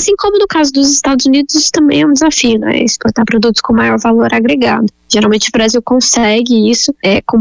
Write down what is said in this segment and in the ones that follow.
Assim como no caso dos Estados Unidos, isso também é um desafio, né? Exportar produtos com maior valor agregado. Geralmente o Brasil consegue isso com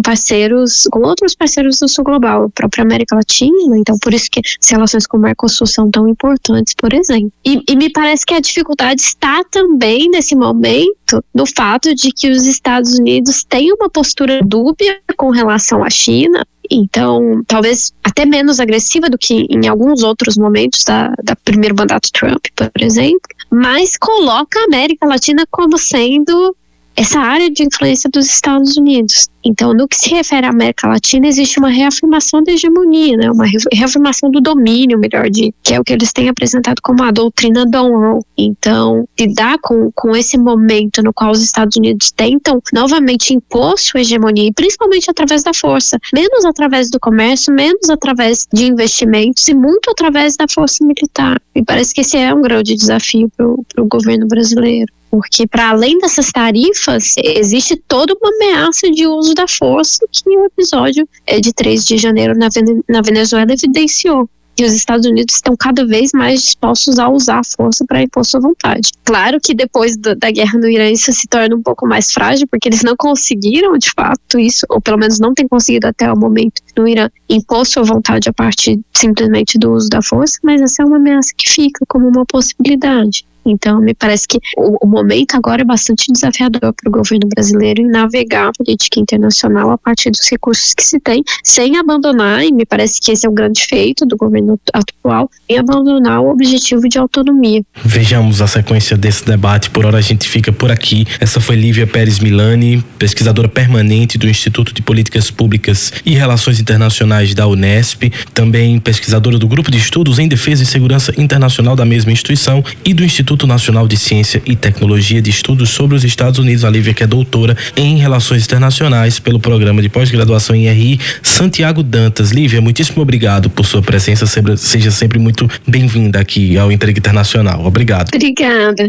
outros parceiros do sul global, a própria América Latina, então por isso que as relações com o Mercosul são tão importantes, por exemplo. E me parece que a dificuldade está também, nesse momento, no fato de que os Estados Unidos têm uma postura dúbia com relação à China, então talvez até menos agressiva do que em alguns outros momentos da primeiro mandato Trump, por exemplo, mas coloca a América Latina como sendo essa área de influência dos Estados Unidos. Então, no que se refere à América Latina, existe uma reafirmação da hegemonia, né? Uma reafirmação do domínio, que é o que eles têm apresentado como a doutrina Monroe. Então, lidar com esse momento no qual os Estados Unidos tentam novamente impor sua hegemonia, principalmente através da força, menos através do comércio, menos através de investimentos e muito através da força militar. Me parece que esse é um grande desafio para o governo brasileiro. Porque, para além dessas tarifas, existe toda uma ameaça de uso da força que o episódio de 3 de janeiro na Venezuela evidenciou. E os Estados Unidos estão cada vez mais dispostos a usar a força para impor sua vontade. Claro que depois da guerra no Irã isso se torna um pouco mais frágil, porque eles não conseguiram, de fato, isso, ou pelo menos não têm conseguido até o momento no Irã impor sua vontade a partir simplesmente do uso da força, mas essa é uma ameaça que fica como uma possibilidade. Então, me parece que o momento agora é bastante desafiador para o governo brasileiro em navegar a política internacional a partir dos recursos que se tem, sem abandonar, e me parece que esse é o grande feito do governo atual, sem abandonar o objetivo de autonomia. Vejamos a sequência desse debate. Por hora a gente fica por aqui. Essa foi Lívia Pérez Milani, pesquisadora permanente do Instituto de Políticas Públicas e Relações Internacionais da Unesp, também pesquisadora do Grupo de Estudos em Defesa e Segurança Internacional da mesma instituição e do Instituto Nacional de Ciência e Tecnologia de Estudos sobre os Estados Unidos, a Lívia, que é doutora em Relações Internacionais pelo Programa de Pós-Graduação em RI Santiago Dantas. Lívia, muitíssimo obrigado por sua presença, seja sempre muito bem-vinda aqui ao Intriga Internacional. Obrigado. Obrigada.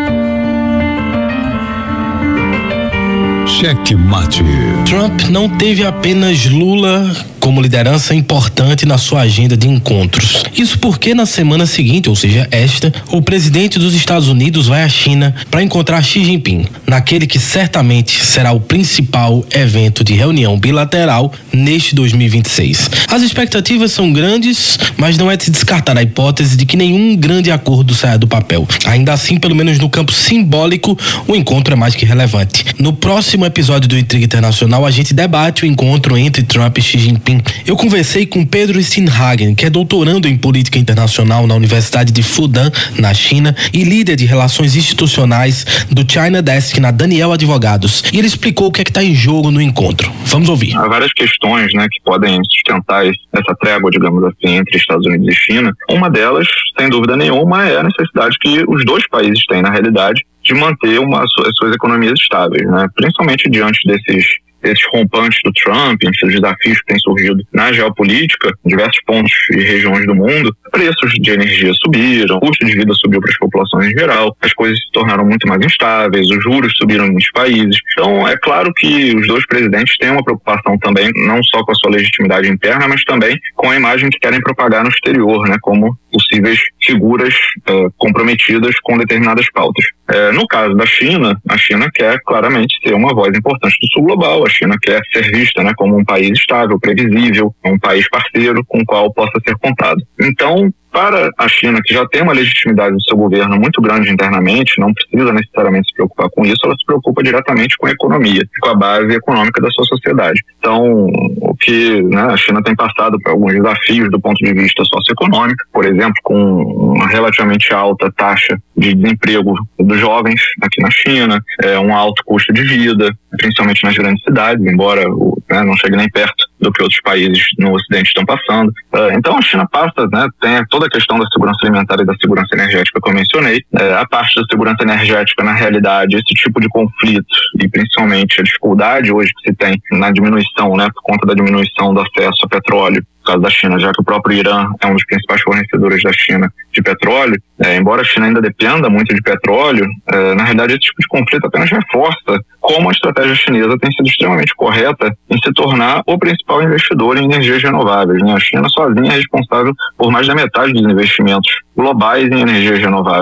Cheque Mate. Trump não teve apenas Lula como liderança importante na sua agenda de encontros. Isso porque na semana seguinte, ou seja, o presidente dos Estados Unidos vai à China para encontrar Xi Jinping, naquele que certamente será o principal evento de reunião bilateral neste 2026. As expectativas são grandes, mas não é de se descartar a hipótese de que nenhum grande acordo saia do papel. Ainda assim, pelo menos no campo simbólico, o encontro é mais que relevante. No próximo episódio do Intriga Internacional, a gente debate o encontro entre Trump e Xi Jinping. Eu conversei com Pedro Steenhagen, que é doutorando em política internacional na Universidade de Fudan, na China, e líder de relações institucionais do China Desk na Daniel Advogados. E ele explicou o que é que está em jogo no encontro. Vamos ouvir. Há várias questões, né, que podem sustentar essa trégua, digamos assim, entre Estados Unidos e China. Uma delas, sem dúvida nenhuma, é a necessidade que os dois países têm, na realidade, de manter as suas economias estáveis, né? Principalmente diante desses rompantes do Trump, enfim, os desafios que têm surgido na geopolítica, em diversos pontos e regiões do mundo, preços de energia subiram, o custo de vida subiu para as populações em geral, as coisas se tornaram muito mais instáveis, os juros subiram em muitos países. Então, é claro que os dois presidentes têm uma preocupação também, não só com a sua legitimidade interna, mas também com a imagem que querem propagar no exterior, né, como possíveis figuras comprometidas com determinadas pautas. No caso da China, a China quer claramente ser uma voz importante do sul global. A China quer ser vista, né, como um país estável, previsível, um país parceiro com o qual possa ser contado. Então, para a China, que já tem uma legitimidade do seu governo muito grande internamente, não precisa necessariamente se preocupar com isso, ela se preocupa diretamente com a economia, com a base econômica da sua sociedade. Então, o que, né, a China tem passado por alguns desafios do ponto de vista socioeconômico, por exemplo, com uma relativamente alta taxa de desemprego dos jovens aqui na China, um alto custo de vida, principalmente nas grandes cidades, embora não chegue nem perto do que outros países no Ocidente estão passando. Então a China passa, né, tem toda a questão da segurança alimentar e da segurança energética que eu mencionei. A parte da segurança energética, na realidade, esse tipo de conflito e principalmente a dificuldade hoje que se tem na diminuição, né, por conta da diminuição do acesso a petróleo, no caso da China, já que o próprio Irã é um dos principais fornecedores da China de petróleo, embora a China ainda dependa muito de petróleo, na realidade esse tipo de conflito apenas reforça como a estratégia chinesa tem sido extremamente correta em se tornar o principal investidor em energias renováveis, né? A China sozinha é responsável por mais da metade dos investimentos globais em energias renováveis.